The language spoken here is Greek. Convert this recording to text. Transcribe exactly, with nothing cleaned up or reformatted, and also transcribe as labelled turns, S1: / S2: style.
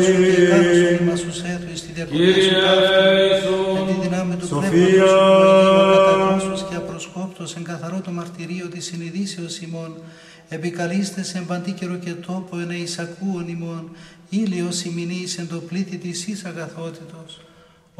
S1: σου και εκάλωσον ημάς τους έθους στη διακοπή σου ταύτη, εν τη δυνάμει του πνεύματος σου καταγνώσους και απροσκόπτος εν καθαρό το μαρτυρίο της συνειδήσεως ημών, επικαλείστε εν παντή καιρό και τόπο εν εισακούων ημών, ήλιος ημινής εν το πλήθη της εις αγαθότητος.